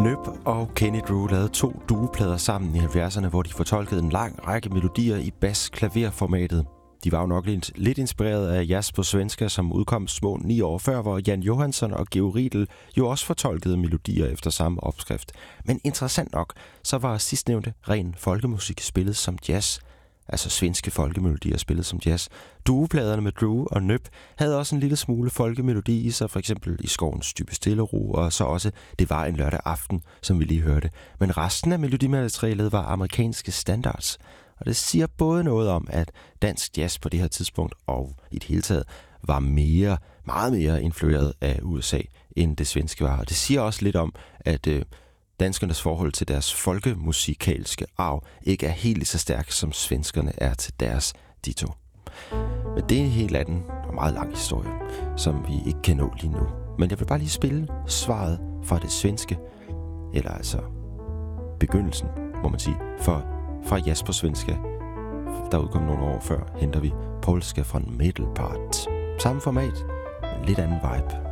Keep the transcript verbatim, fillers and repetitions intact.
Nøb og Kenny Drew lavede to duoplader sammen i halvfjerdserne, hvor de fortolkede en lang række melodier i bas-klaverformatet. De var jo nok lidt inspireret af jazz på svenska, som udkom små ni år før, hvor Jan Johansson og Georg Riedel jo også fortolkede melodier efter samme opskrift. Men interessant nok, så var sidstnævnte ren folkemusik spillet som jazz. Altså svenske folkemelodier spillet som jazz. Duopladerne med Drew og Nøb havde også en lille smule folkemelodi i sig, for eksempel I skovens dybe stille ro, og så også Det var en lørdag aften, som vi lige hørte. Men resten af melodimaterialet var amerikanske standards. Og det siger både noget om, at dansk jazz på det her tidspunkt, og i det hele taget, var mere, meget mere influeret af U S A, end det svenske var. Og det siger også lidt om, at øh, danskernes forhold til deres folkemusikalske arv ikke er helt lige så stærk, som svenskerne er til deres ditto. Men det er en helt anden og meget lang historie, som vi ikke kan nå lige nu. Men jeg vil bare lige spille svaret fra det svenske, eller altså begyndelsen, må man sige, for fra jazz på svenska, der udkom nogle år før, henter vi polska fra Medelpad. Samme format, men lidt anden vibe.